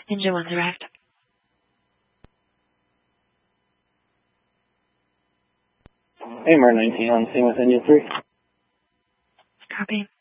Engine 1's arrived. AMR 19 on scene with engine 3. Copy.